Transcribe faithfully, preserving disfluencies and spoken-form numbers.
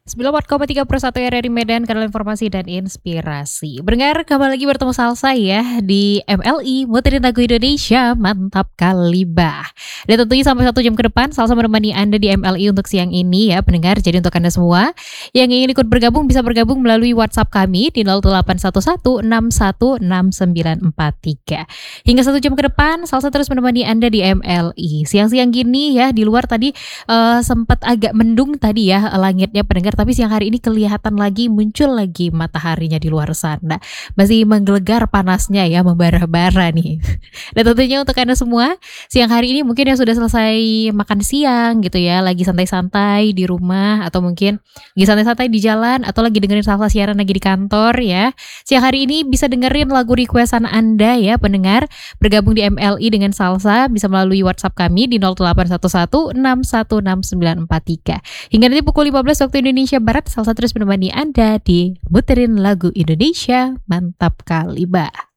sembilan puluh empat koma tiga per satu R R I Medan, kanal informasi dan inspirasi. Pendengar, kembali lagi bertemu Salsa ya di M L I, muterin lagu Indonesia, mantap kali bah. Dan tentunya sampai satu jam ke depan, Salsa menemani Anda di M L I untuk siang ini ya pendengar. Jadi untuk Anda semua yang ingin ikut bergabung, bisa bergabung melalui WhatsApp kami di nol delapan satu satu enam satu enam sembilan empat tiga. Hingga satu jam ke depan, Salsa terus menemani Anda di M L I. Siang-siang gini ya, di luar tadi uh, sempat agak mendung tadi ya langitnya pendengar, tapi siang hari ini kelihatan lagi, muncul lagi mataharinya di luar sana. Masih menggelegar panasnya ya, membara-bara nih. Dan tentunya untuk Anda semua, siang hari ini mungkin yang sudah selesai makan siang gitu ya, lagi santai-santai di rumah, atau mungkin lagi santai-santai di jalan, atau lagi dengerin Salsa siaran lagi di kantor ya. Siang hari ini bisa dengerin lagu requestan Anda ya pendengar, bergabung di M L I dengan Salsa, bisa melalui WhatsApp kami di nol delapan satu satu enam satu enam sembilan empat tiga. Hingga nanti pukul lima belas waktu Indonesia Barat, Salsa terus menemani Anda di muterin lagu Indonesia, mantap kali bah.